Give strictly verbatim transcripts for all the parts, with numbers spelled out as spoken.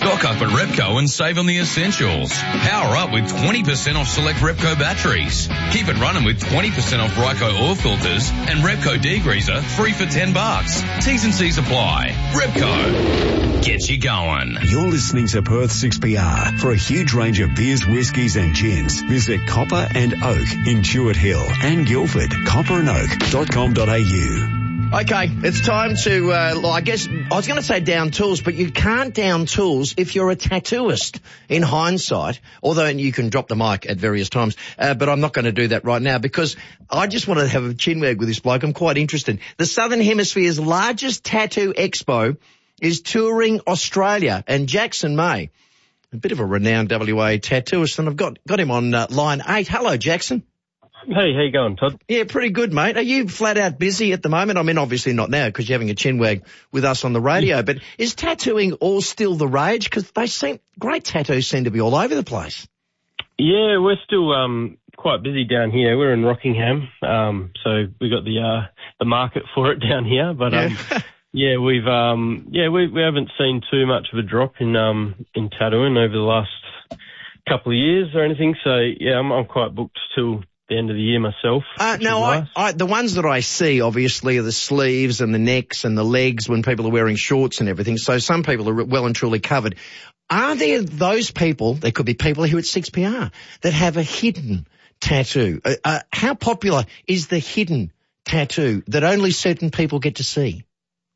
Stock up at Repco and save on the essentials. Power up with twenty percent off select Repco batteries. Keep it running with twenty percent off Ryco oil filters and Repco degreaser free for ten bucks. T's and C's apply. Repco. Gets you going. You're listening to Perth six P R. For a huge range of beers, whiskies and gins, visit Copper and Oak in Jewett Hill and Guildford. copper and oak dot com dot a u. Okay, it's time to, uh, I guess, I was going to say down tools, but you can't down tools if you're a tattooist in hindsight, although you can drop the mic at various times, uh, but I'm not going to do that right now because I just want to have a chinwag with this bloke. I'm quite interested. The Southern Hemisphere's largest tattoo expo is touring Australia, and Jackson May, a bit of a renowned W A tattooist, and I've got, got him on uh, line eight. Hello, Jackson. Hey, how you going, Todd? Yeah, pretty good, mate. Are you flat out busy at the moment? I mean, obviously not now because you're having a chinwag with us on the radio, but is tattooing all still the rage? Because they seem, great tattoos seem to be all over the place. Yeah, we're still um, quite busy down here. We're in Rockingham, um, so we got the uh, the market for it down here. But um, yeah. yeah, we've um, yeah we we haven't seen too much of a drop in um in tattooing over the last couple of years or anything. So yeah, I'm, I'm quite booked till the end of the year myself. Uh, no, I, nice. I, the ones that I see obviously are the sleeves and the necks and the legs when people are wearing shorts and everything. So some people are well and truly covered. Are there those people, there could be people here at six P R, that have a hidden tattoo? Uh, uh, how popular is the hidden tattoo that only certain people get to see?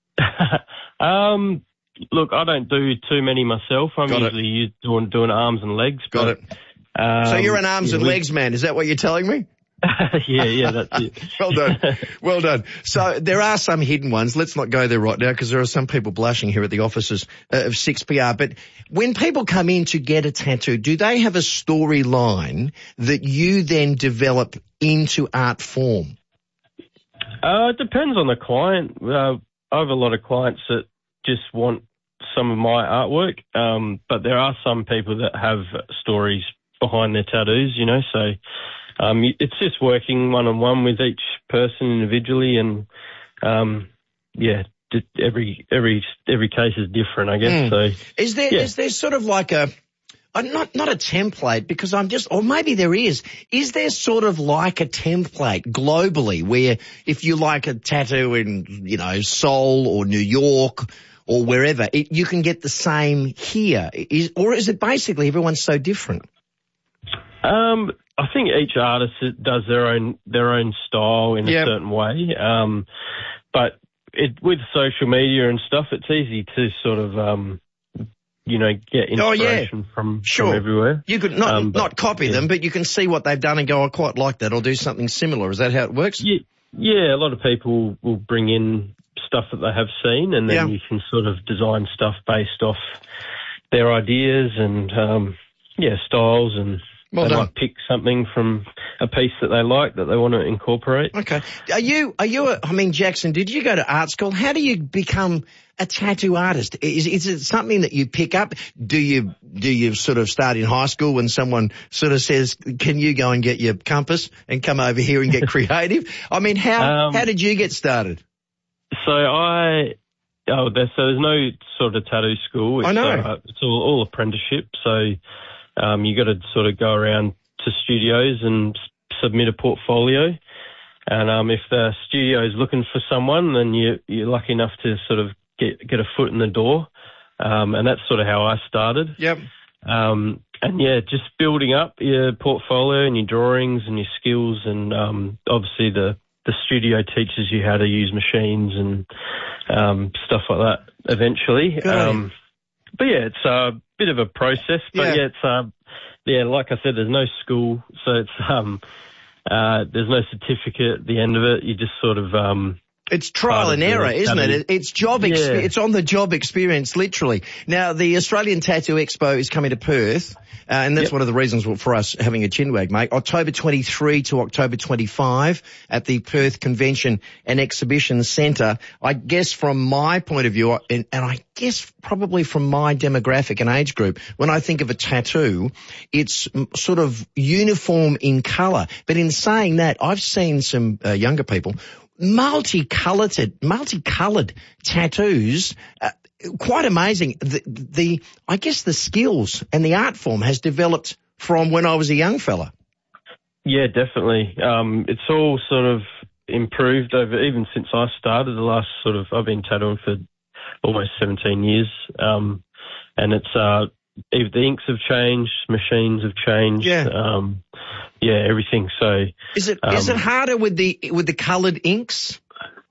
um, look, I don't do too many myself. I'm Got usually used doing, doing arms and legs. Got but, it. Um, so you're an arms yeah, and we, legs man, is that what you're telling me? yeah, yeah, that's it. Well done. Well done. So there are some hidden ones. Let's not go there right now because there are some people blushing here at the offices uh, of six P R. But when people come in to get a tattoo, do they have a storyline that you then develop into art form? Uh, it depends on the client. Uh, I have a lot of clients that just want some of my artwork, um, but there are some people that have stories behind their tattoos, you know, so um, it's just working one-on-one with each person individually, and um, yeah, every every every case is different, I guess. Mm. So is there yeah. is there sort of like a, a not not a template, because I'm just, or maybe there is. Is there sort of like a template globally where if you like a tattoo in, you know, Seoul or New York or wherever, it, you can get the same here? Is, or is it basically everyone's so different? Um, I think each artist does their own their own style in yep. a certain way. Um, but it, with social media and stuff, it's easy to sort of um, you know, get inspiration oh, yeah. from, sure. from everywhere. You could not um, but, not copy yeah. them, but you can see what they've done and go, I quite like that. I'll do something similar. Is that how it works? Yeah, yeah. A lot of people will bring in stuff that they have seen, and then yeah. you can sort of design stuff based off their ideas and um, yeah, styles, and well they done. might pick something from a piece that they like that they want to incorporate. Okay. Are you, are you, a, I mean, Jackson, did you go to art school? How do you become a tattoo artist? Is, is it something that you pick up? Do you, do you sort of start in high school when someone sort of says, can you go and get your compass and come over here and get creative? I mean, how, um, how did you get started? So I, oh, there's, so there's no sort of tattoo school. It's, I know. Uh, it's all, all apprenticeship. So, um, you got to sort of go around to studios and s- submit a portfolio. And, um, if the studio is looking for someone, then you, you're lucky enough to sort of get, get a foot in the door. Um, and that's sort of how I started. Yep. Um, and yeah, just building up your portfolio and your drawings and your skills, and, um, obviously the, the studio teaches you how to use machines and um, stuff like that eventually. Um, but yeah, it's a bit of a process. But yeah, yeah it's uh, yeah, like I said, there's no school, so it's um, uh, there's no certificate at the end of it. You just sort of um, it's trial and error, isn't it? It's job. Exp- yeah. It's on the job experience, literally. Now, the Australian Tattoo Expo is coming to Perth, uh, and that's yep. one of the reasons for us having a chinwag, mate. October twenty-third to October twenty-fifth at the Perth Convention and Exhibition Centre. I guess from my point of view, and, and I guess probably from my demographic and age group, when I think of a tattoo, it's sort of uniform in colour. But in saying that, I've seen some uh, younger people multicoloured, multicoloured tattoos. Uh, quite amazing. The, the, I guess the skills and the art form has developed from when I was a young fella. Yeah, definitely. Um, it's all sort of improved over, even since I started the last sort of, I've been tattooing for almost seventeen years. Um, and it's, uh, if the inks have changed, machines have changed. Yeah. Um, yeah, everything. So is it, um, is it harder with the, with the coloured inks?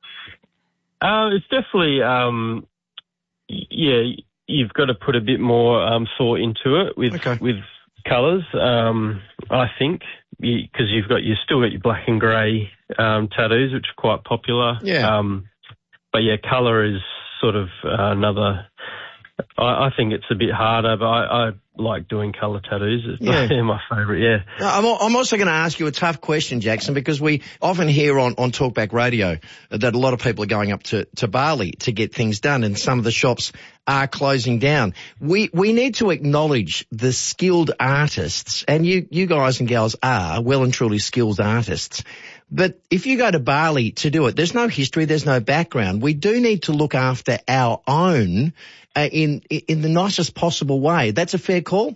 Uh, it's definitely, um, yeah, you've got to put a bit more, um, thought into it with, okay. with colours, um, I think, because you, you've got, you've still got your black and grey, um, tattoos, which are quite popular. Yeah. Um, but yeah, colour is sort of uh, another, I, I think it's a bit harder, but I, I like doing colour tattoos. It's yeah. They're my favourite, yeah. I'm, I'm also going to ask you a tough question, Jackson, because we often hear on, on Talkback Radio that a lot of people are going up to, to Bali to get things done, and some of the shops are closing down. We we need to acknowledge the skilled artists, and you, you guys and gals are well and truly skilled artists. But if you go to Bali to do it, there's no history, there's no background. We do need to look after our own uh, in in the nicest possible way. That's a fair call?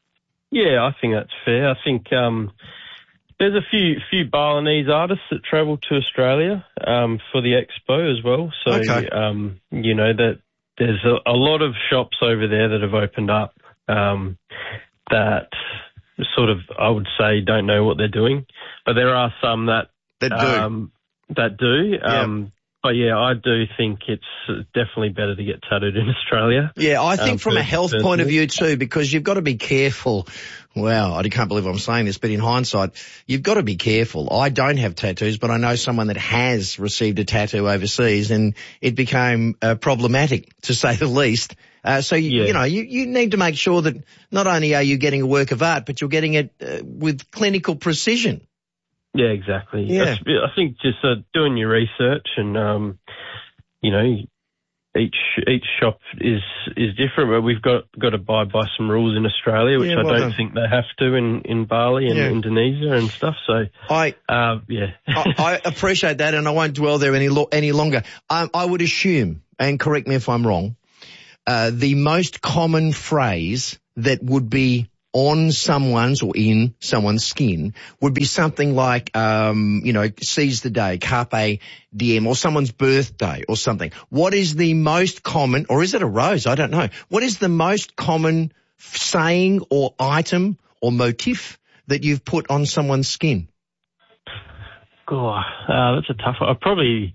Yeah, I think that's fair. I think um, there's a few few Balinese artists that travel to Australia um, for the expo as well. So, okay. um, you know, that there's a, a lot of shops over there that have opened up um, that sort of, I would say, don't know what they're doing. But there are some that That do. Um, that do. Yeah. Um, but yeah, I do think it's definitely better to get tattooed in Australia. Yeah, I think um, from a health personally. point of view too, because you've got to be careful. Wow, I can't believe I'm saying this, but in hindsight, you've got to be careful. I don't have tattoos, but I know someone that has received a tattoo overseas, and it became uh, problematic, to say the least. Uh, so, you, yeah. you know, you, you need to make sure that not only are you getting a work of art, but you're getting it uh, with clinical precision. Yeah, exactly. Yeah. That's, I think just uh, doing your research and, um, you know, each each shop is is different, but we've got got to abide by some rules in Australia, which yeah, I well don't done. think they have to in, in Bali and yeah. Indonesia and stuff. So, I, uh, yeah. I, I appreciate that, and I won't dwell there any lo- any longer. I, I would assume, and correct me if I'm wrong, uh, the most common phrase that would be on someone's or in someone's skin would be something like, um, you know, seize the day, carpe diem, or someone's birthday or something. What is the most common, or is it a rose? I don't know. What is the most common saying or item or motif that you've put on someone's skin? Oh, uh, that's a tough one. I probably,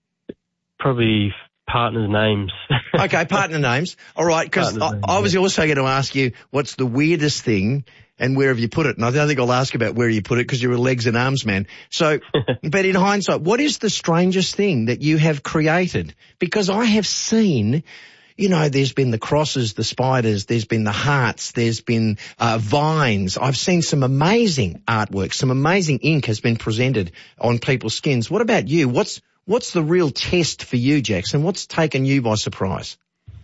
probably partners' names. Okay, partner names. All right, because I, I was also going to ask you what's the weirdest thing and where have you put it? And I don't think I'll ask about where you put it because you're a legs and arms man. So, but in hindsight, what is the strangest thing that you have created? Because I have seen, you know, there's been the crosses, the spiders, there's been the hearts, there's been uh, vines. I've seen some amazing artwork, some amazing ink has been presented on people's skins. What about you? What's What's the real test for you, Jackson? What's taken you by surprise?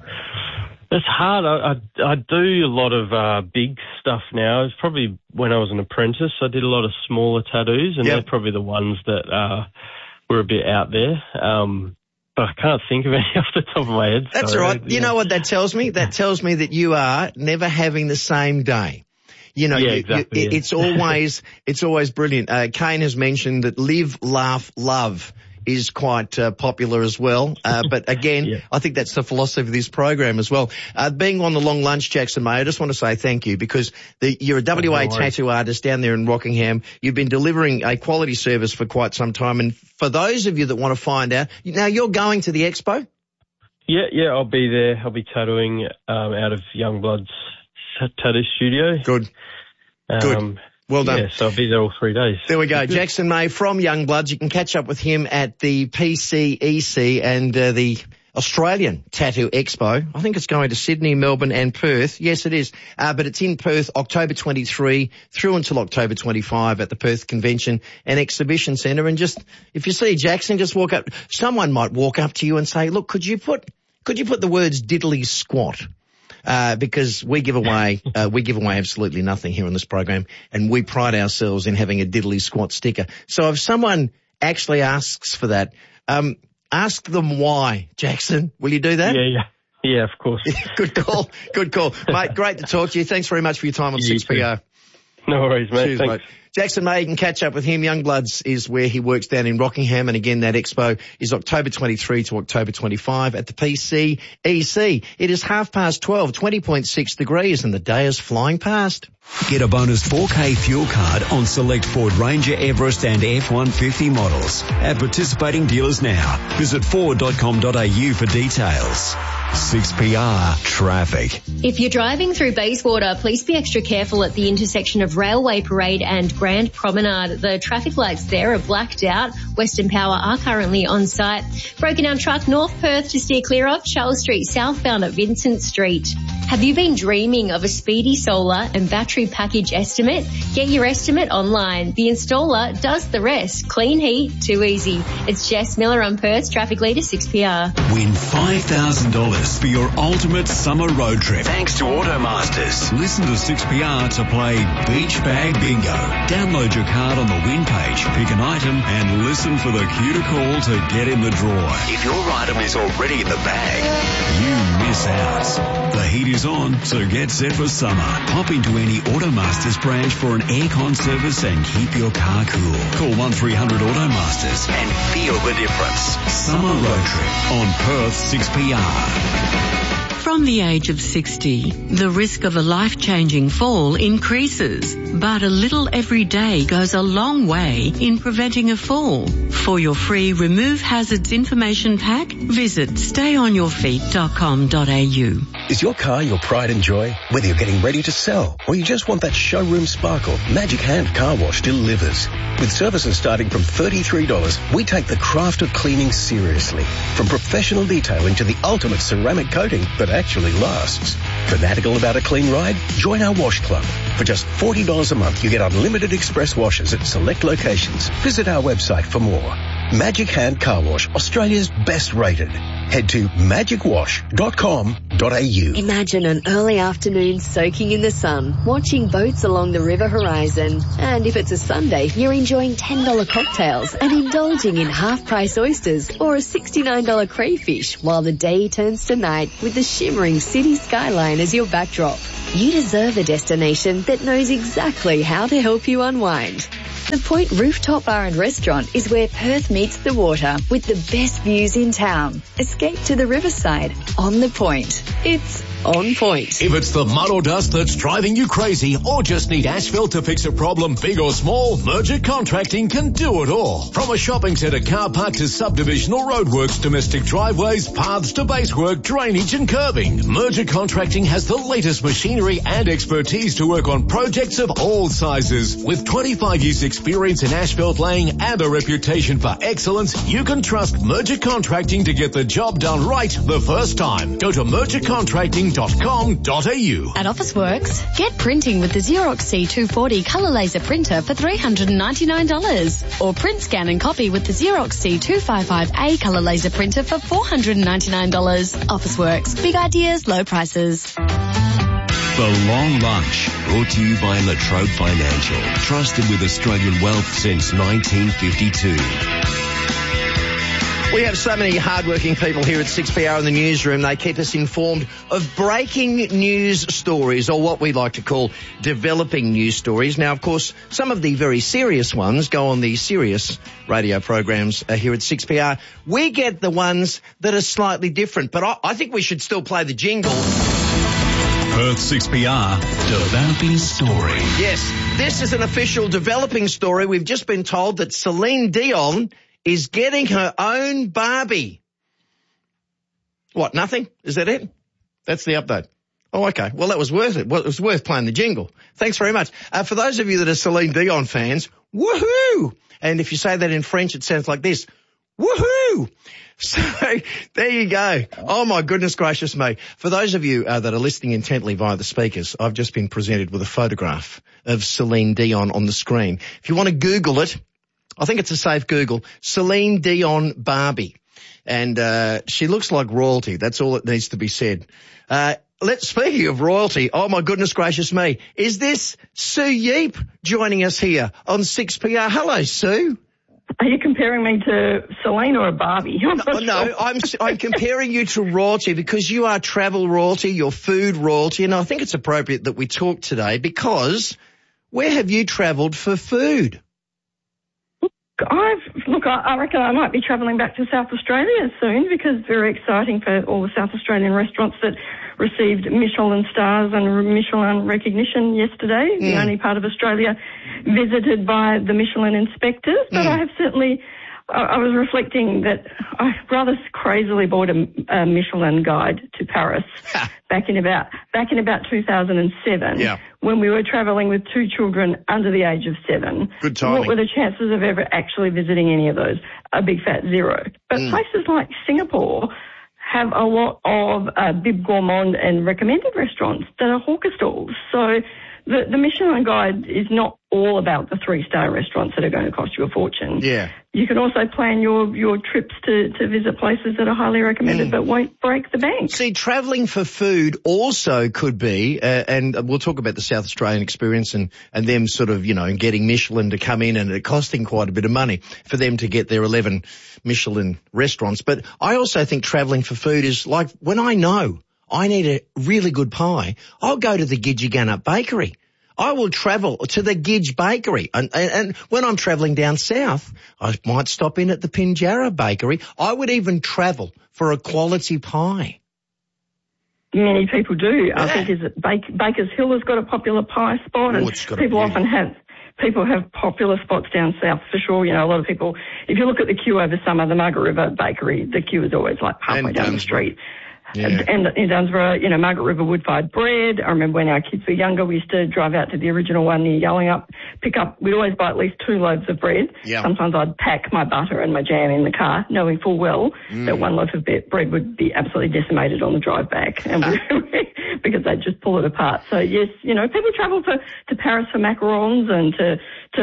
It's hard. I, I, I do a lot of uh, big stuff now. It's probably when I was an apprentice, I did a lot of smaller tattoos, and yep. they're probably the ones that uh, were a bit out there. Um, but I can't think of any off the top of my head. That's sorry. all right. You yeah. know what that tells me? That tells me that you are never having the same day. You know, yeah, you, exactly, you, yeah. it's always it's always brilliant. Uh, Kane has mentioned that live, laugh, love is quite uh, popular as well. Uh, but again, yeah. I think that's the philosophy of this program as well. Uh, being on the long lunch, Jackson May, I just want to say thank you because the, you're a W A no tattoo artist down there in Rockingham. You've been delivering a quality service for quite some time. And for those of you that want to find out, now you're going to the expo? Yeah, yeah, I'll be there. I'll be tattooing um, out of Youngblood's tattoo studio. Good. Good. Um, Well done. Yeah, so I'll be there all three days. There we go. Jackson May from Youngbloods. You can catch up with him at the P C E C and uh, the Australian Tattoo Expo. I think it's going to Sydney, Melbourne and Perth. Yes, it is. Uh, but it's in Perth, October twenty-third through until October twenty-fifth at the Perth Convention and Exhibition Centre. And just, if you see Jackson, just walk up. Someone might walk up to you and say, look, could you put, could you put the words diddly squat? Uh, because we give away, uh, we give away absolutely nothing here on this program, and we pride ourselves in having a diddly squat sticker. So if someone actually asks for that, um, ask them why, Jackson. Will you do that? Yeah, yeah. Yeah, of course. Good call. Good call. Mate, great to talk to you. Thanks very much for your time on You six P R. No worries, mate. Cheers, Thanks. mate. Jackson May, you can catch up with him. Youngbloods is where he works down in Rockingham. And again, that expo is October twenty-third to October twenty-fifth at the P C E C. It is half past twelve, twenty point six degrees, and the day is flying past. Get a bonus four K fuel card on select Ford Ranger, Everest and F one fifty models at participating dealers now. Visit ford dot com dot a u for details. six P R Traffic. If you're driving through Bayswater, please be extra careful at the intersection of Railway Parade and Grand Promenade. The traffic lights there are blacked out. Western Power are currently on site. Broken down truck North Perth to steer clear of Charles Street southbound at Vincent Street. Have you been dreaming of a speedy solar and battery package estimate? Get your estimate online. The installer does the rest. Clean heat, too easy. It's Jess Miller on Perth's Traffic Leader six P R. Win five thousand dollars for your ultimate summer road trip. Thanks to Automasters. Listen to six P R to play Beach Bag Bingo. Download your card on the win page, pick an item and listen for the cue to call to get in the draw. If your item is already in the bag, you miss out. The heat is on, so get set for summer. Pop into any Automasters branch for an aircon service and keep your car cool. Call one three hundred Automasters and feel the difference. Summer road trip on Perth six P R. From the age of sixty, the risk of a life-changing fall increases, but a little every day goes a long way in preventing a fall. For your free Remove Hazards information pack, visit stay on your feet dot com dot a u. Is your car your pride and joy? Whether you're getting ready to sell or you just want that showroom sparkle, Magic Hand Car Wash delivers. With services starting from thirty-three dollars, we take the craft of cleaning seriously. From professional detailing to the ultimate ceramic coating that actually lasts. Fanatical about a clean ride? Join our wash club. For just forty dollars a month, you get unlimited express washes at select locations. Visit our website for more. Magic Hand Car Wash, Australia's best rated. Head to magic wash dot com dot a u. Imagine an early afternoon soaking in the sun, watching boats along the river horizon. And if it's a Sunday, you're enjoying ten dollars cocktails and indulging in half-price oysters or a sixty-nine dollars crayfish while the day turns to night with the shimmering city skyline as your backdrop. You deserve a destination that knows exactly how to help you unwind. The Point Rooftop Bar and Restaurant is where Perth meets the water with the best views in town. Escape to the riverside on the Point. It's on point. If it's the mud or dust that's driving you crazy or just need asphalt to fix a problem big or small, Merger Contracting can do it all. From a shopping centre, car park to subdivisional roadworks, domestic driveways, paths to basework, drainage and curbing, Merger Contracting has the latest machinery and expertise to work on projects of all sizes. With twenty-five years experience in asphalt laying and a reputation for excellence, you can trust Merger Contracting to get the job done right the first time. Go to merger contracting dot com dot a u. At Officeworks, get printing with the Xerox C two forty colour laser printer for three hundred ninety-nine dollars. Or print, scan and copy with the Xerox C two fifty-five A colour laser printer for four hundred ninety-nine dollars. Officeworks, big ideas, low prices. The Long Lunch, brought to you by Latrobe Financial, trusted with Australian wealth since nineteen fifty-two. We have so many hardworking people here at six P R in the newsroom. They keep us informed of breaking news stories, or what we like to call developing news stories. Now, of course, some of the very serious ones go on the serious radio programs uh, here at six P R. We get the ones that are slightly different, but I, I think we should still play the jingle. Perth six P R, developing story. Yes, this is an official developing story. We've just been told that Celine Dion is getting her own Barbie. What, nothing? Is that it? That's the update. Oh, okay. Well, that was worth it. Well, it was worth playing the jingle. Thanks very much. Uh, for those of you that are Celine Dion fans, woohoo! And if you say that in French, it sounds like this. Woohoo! So, there you go. Oh my goodness gracious me. For those of you uh, that are listening intently via the speakers, I've just been presented with a photograph of Celine Dion on the screen. If you want to Google it, I think it's a safe Google, Celine Dion Barbie. And uh she looks like royalty. That's all that needs to be said. Uh let's, speaking of royalty, oh my goodness gracious me, is this Sue Yeep joining us here on six P R? Hello, Sue. Are you comparing me to Selena or Barbie? I'm no, no I'm, I'm comparing you to royalty because you are travel royalty, you're food royalty, and I think it's appropriate that we talk today because where have you travelled for food? I've, look, I reckon I might be travelling back to South Australia soon because it's very exciting for all the South Australian restaurants that received Michelin stars and Michelin recognition yesterday, mm. the only part of Australia visited by the Michelin inspectors. But mm. I have certainly, I, I was reflecting that I rather crazily bought a, a Michelin guide to Paris back in about back in about two thousand seven yeah. when we were travelling with two children under the age of seven. Good timing. What were the chances of ever actually visiting any of those? A big fat zero. But mm. places like Singapore have a lot of uh, Bib Gourmand and recommended restaurants that are hawker stalls. So the, the Michelin Guide is not all about the three-star restaurants that are going to cost you a fortune. Yeah. You can also plan your, your trips to, to visit places that are highly recommended mm. but won't break the bank. See, travelling for food also could be, uh, and we'll talk about the South Australian experience and, and them sort of, you know, getting Michelin to come in and it costing quite a bit of money for them to get their eleven Michelin restaurants. But I also think travelling for food is like when I know I need a really good pie, I'll go to the Gidgegunnup Bakery. I will travel to the Gidge Bakery. And, and, and when I'm travelling down south, I might stop in at the Pinjarra Bakery. I would even travel for a quality pie. Many people do. Yeah. I think is it Bak- Baker's Hill has got a popular pie spot, and oh, people a, yeah. often have people have popular spots down south for sure. You know, a lot of people. If you look at the queue over summer, the Margaret River Bakery, the queue is always like halfway and, down um, the street. Yeah. And in Dunsborough, you know, Margaret River wood-fired bread. I remember when our kids were younger, we used to drive out to the original one near Yallingup, pick up, we'd always buy at least two loaves of bread. Yeah. Sometimes I'd pack my butter and my jam in the car, knowing full well mm. that one loaf of bread would be absolutely decimated on the drive back and because they'd just pull it apart. So, yes, you know, people travel to, to Paris for macarons and to,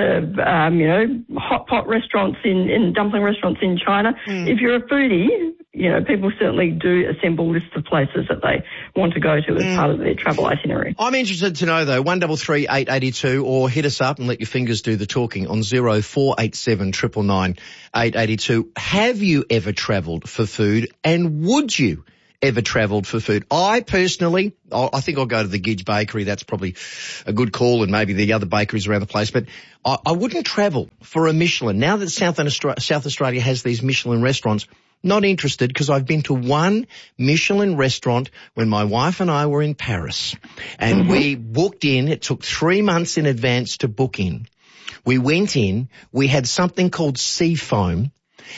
to um, you know, hot pot restaurants in, in dumpling restaurants in China. Mm. If you're a foodie, you know, people certainly do assemble lists of places that they want to go to as mm. part of their travel itinerary. I'm interested to know, though, one double three eight eighty two, or hit us up and let your fingers do the talking on zero four eight seven nine nine nine eight eight two. Have you ever travelled for food, and would you ever travelled for food? I personally, I think I'll go to the Gidge Bakery. That's probably a good call, and maybe the other bakeries around the place. But I, I wouldn't travel for a Michelin. Now that South Australia, South Australia has these Michelin restaurants, not interested because I've been to one Michelin restaurant when my wife and I were in Paris. And mm-hmm. we booked in. It took three months in advance to book in. We went in. We had something called sea foam.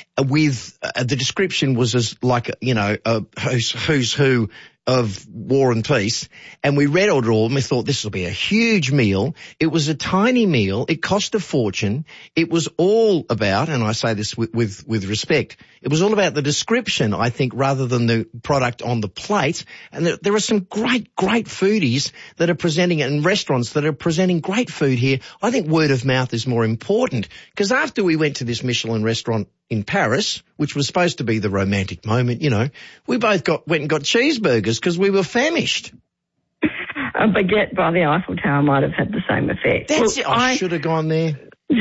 With uh, the description was as like, you know, uh, who's, who's who of War and Peace, and we read it all and we thought this will be a huge meal. It was a tiny meal. It cost a fortune. It was all about, and I say this with, with, with respect, it was all about the description, I think, rather than the product on the plate. And there, there are some great, great foodies that are presenting it, and restaurants that are presenting great food here. I think word of mouth is more important, because after we went to this Michelin restaurant in Paris, which was supposed to be the romantic moment, you know, we both got went and got cheeseburgers because we were famished. A baguette by the Eiffel Tower might have had the same effect. That's Look, it. I, I should have gone there.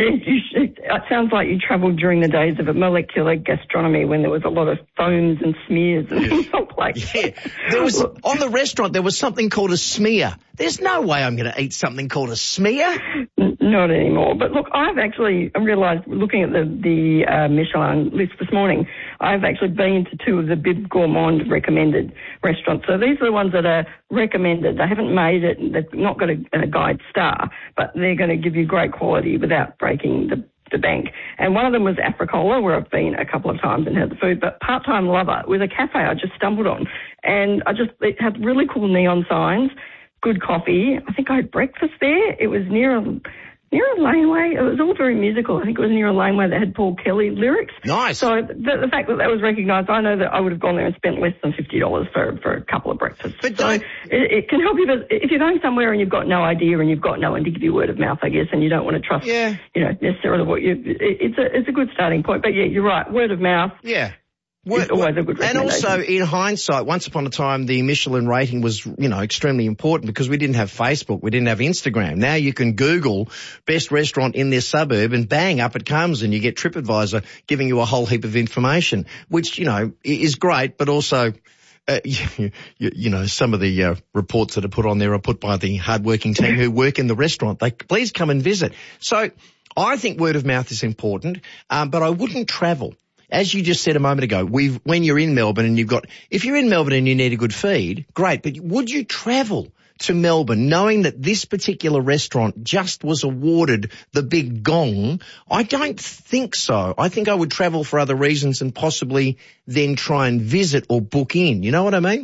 It sounds like you travelled during the days of molecular gastronomy when there was a lot of foams and smears and things like that. Yeah. There was, on the restaurant, there was something called a smear. There's no way I'm going to eat something called a smear. Not anymore. But look, I've actually realised, looking at the, the uh, Michelin list this morning, I've actually been to two of the Bib Gourmand recommended restaurants. So these are the ones that are recommended. They haven't made it, they've not got a, a guide star, but they're going to give you great quality without breaking the the bank. And one of them was Africola, where I've been a couple of times and had the food, but Part-Time Lover was a cafe I just stumbled on. And I just, it had really cool neon signs, good coffee. I think I had breakfast there. It was near a, near a laneway. It was all very musical. I think it was near a laneway that had Paul Kelly lyrics. Nice. So the, the fact that that was recognised, I know that I would have gone there and spent less than fifty dollars for, for a couple of breakfasts. But so it, it can help you, if you're going somewhere and you've got no idea and you've got no one to give you word of mouth, I guess, and you don't want to trust, yeah. you know, necessarily what you, it, it's a, it's a good starting point. But yeah, you're right, word of mouth. Yeah. Well, it's always a good and recommendation. also, in hindsight, once upon a time, the Michelin rating was, you know, extremely important because we didn't have Facebook, we didn't have Instagram. Now you can Google best restaurant in their suburb and bang, up it comes, and you get TripAdvisor giving you a whole heap of information, which, you know, is great, but also, uh, you, you, you know, some of the uh, reports that are put on there are put by the hardworking team who work in the restaurant. They please come and visit. So I think word of mouth is important, um, but I wouldn't travel. As you just said a moment ago, we've, when you're in Melbourne and you've got, if you're in Melbourne and you need a good feed, great, but would you travel to Melbourne knowing that this particular restaurant just was awarded the big gong? I don't think so. I think I would travel for other reasons and possibly then try and visit or book in. You know what I mean?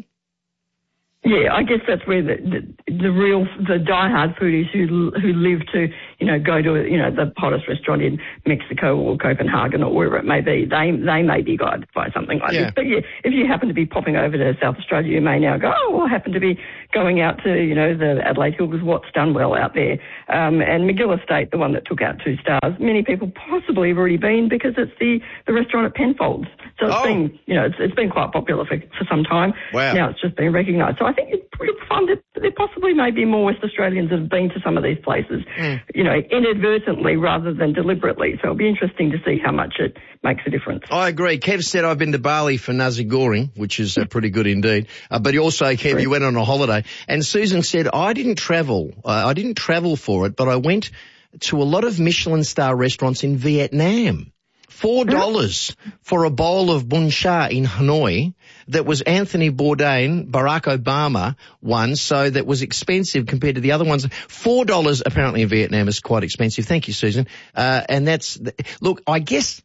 Yeah, I guess that's where the, the, the real, the diehard foodies who who live to, you know, go to, you know, the hottest restaurant in Mexico or Copenhagen or wherever it may be, they they may be guided by something like Yeah. this. But yeah, if you happen to be popping over to South Australia, you may now go, oh, I happen to be going out to, you know, the Adelaide Hills, what's done well out there. Um, and McGill Estate, the one that took out two stars, many people possibly have already been because it's the, the restaurant at Penfolds. So it's Oh. been, you know, it's, it's been quite popular for, for some time. Wow. Now it's just been recognised. So I think it's pretty fun that there possibly may be more West Australians that have been to some of these places, Mm. you know, inadvertently rather than deliberately. So it'll be interesting to see how much it makes a difference. I agree. Kev said I've been to Bali for nasi goreng, which is uh, pretty good indeed. Uh, but also, Kev, you went on a holiday. And Susan said, I didn't travel. Uh, I didn't travel for it, but I went to a lot of Michelin star restaurants in Vietnam. Four dollars for a bowl of bun cha in Hanoi that was Anthony Bourdain, Barack Obama one, so that was expensive compared to the other ones. Four dollars apparently in Vietnam is quite expensive. Thank you, Susan. Uh, and that's, look, I guess,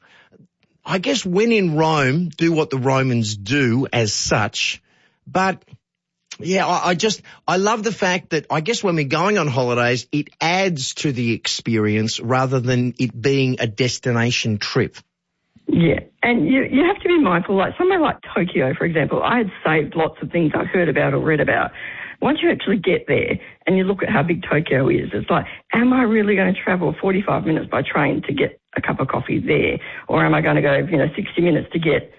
I guess when in Rome, do what the Romans do as such, but yeah, I, I just, I love the fact that I guess when we're going on holidays, it adds to the experience rather than it being a destination trip. Yeah, and you you have to be mindful, like somewhere like Tokyo, for example, I had saved lots of things I've heard about or read about. Once you actually get there and you look at how big Tokyo is, it's like, am I really going to travel forty-five minutes by train to get a cup of coffee there? Or am I going to go, you know, sixty minutes to get,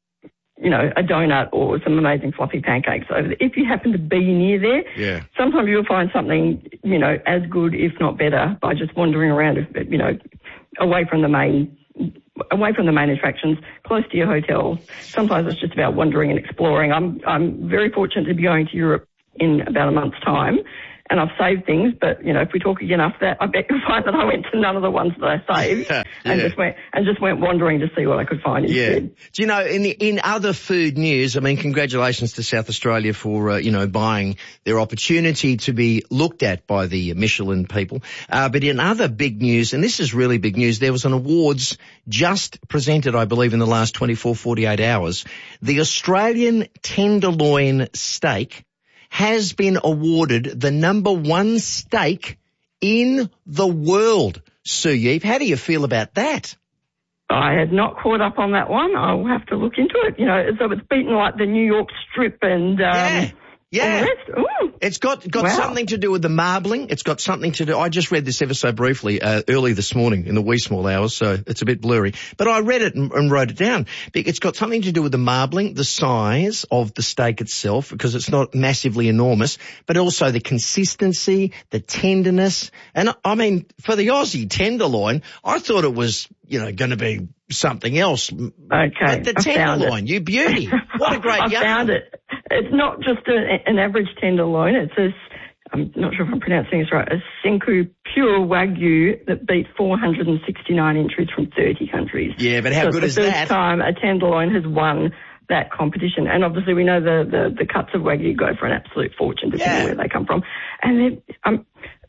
you know, a donut or some amazing fluffy pancakes over there? If you happen to be near there, Yeah. sometimes you'll find something, you know, as good, if not better, by just wandering around, you know, away from the main away from the main attractions, close to your hotel. Sometimes it's just about wandering and exploring. I'm I'm very fortunate to be going to Europe in about a month's time, and I've saved things, but, you know, if we talk again after that, I bet you'll find that I went to none of the ones that I saved Yeah, and yeah. just went and just went wandering to see what I could find Yeah. instead. Do you know, in the, in other food news, I mean, congratulations to South Australia for, uh, you know, buying their opportunity to be looked at by the Michelin people. Uh, but in other big news, and this is really big news, there was an awards just presented, I believe, in the last twenty-four, forty-eight hours. The Australian tenderloin steak has been awarded the number one steak in the world. Sue Yeep, how do you feel about that? I had not caught up on that one. I'll have to look into it. You know, so it's beaten like the New York strip and, um, Yeah. Yeah. and the rest. Ooh. It's got got Wow. something to do with the marbling. It's got something to do. I just read this ever so briefly uh, early this morning in the wee small hours, so it's a bit blurry. But I read it and, and wrote it down. It's got something to do with the marbling, the size of the steak itself, because it's not massively enormous, but also the consistency, the tenderness. And I mean, for the Aussie tenderloin, I thought it was, you know, going to be something else. Okay, But the I found it. tenderloin, you beauty. What a great I yarn. found it. It's not just a, an average tenderloin. It's a, I'm not sure if I'm pronouncing this right, a Senku Pure Wagyu that beat four hundred sixty-nine entries from thirty countries. Yeah, but how so good it's is the first that? time a tenderloin has won that competition. And obviously we know the, the, the cuts of Wagyu go for an absolute fortune, depending Yeah. where they come from. And then, um,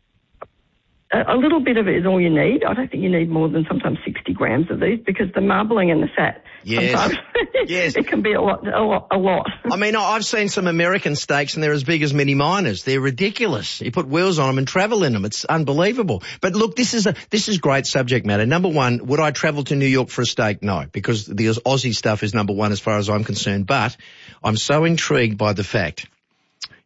a, a little bit of it is all you need. I don't think you need more than sometimes sixty grams of these, because the marbling and the fat, Yes. sometimes Yes. it can be a lot, a lot, a lot. I mean, I've seen some American steaks and they're as big as mini miners. They're ridiculous. You put wheels on them and travel in them. It's unbelievable. But look, this is a, this is great subject matter. Number one, would I travel to New York for a steak? No, because the Aussie stuff is number one as far as I'm concerned. But I'm so intrigued by the fact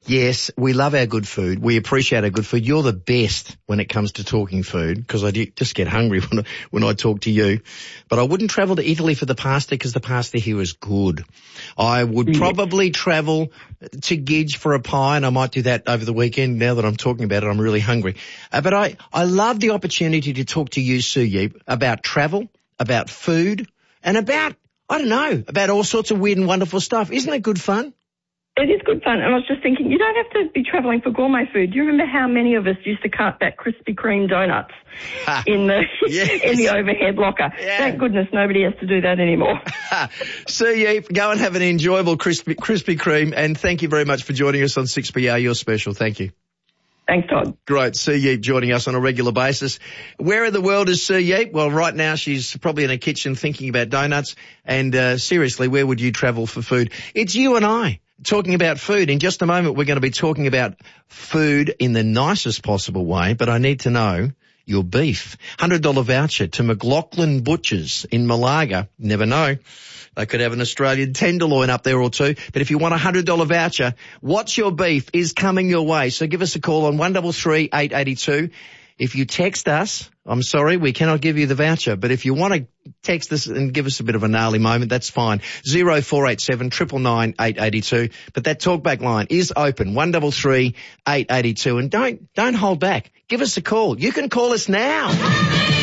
Yes, we love our good food. We appreciate our good food. You're the best when it comes to talking food because I do just get hungry when I, when I talk to you. But I wouldn't travel to Italy for the pasta because the pasta here is good. I would Yeah. probably travel to Gidge for a pie, and I might do that over the weekend. Now that I'm talking about it, I'm really hungry. Uh, but I, I love the opportunity to talk to you, Sue Yeep, about travel, about food, and about, I don't know, about all sorts of weird and wonderful stuff. Isn't it good fun? It is good fun. And I was just thinking, you don't have to be travelling for gourmet food. Do you remember how many of us used to cut back Krispy Kreme donuts in the Yes. in the overhead locker? Yeah. Thank goodness nobody has to do that anymore. Sue Yeep, go and have an enjoyable Krispy, Krispy Kreme, and thank you very much for joining us on six P R. You're special. Thank you. Thanks, Todd. Great. Sue Yeep joining us on a regular basis. Where in the world is Sue Yeep? Well, right now she's probably in a kitchen thinking about donuts. And uh, seriously, where would you travel for food? It's you and I talking about food. In just a moment, we're going to be talking about food in the nicest possible way, but I need to know your beef. one hundred dollars voucher to McLaughlin Butchers in Malaga. Never know. They could have an Australian tenderloin up there or two. But if you want a one hundred dollars voucher, What's Your Beef is coming your way. So give us a call on one three three, eight eight two. If you text us, I'm sorry, we cannot give you the voucher. But if you want to text us and give us a bit of a gnarly moment, that's fine. zero four eight seven, nine nine nine, eight eight two. But that talkback line is open, one three three, eight eight two. And don't, don't hold back. Give us a call. You can call us now.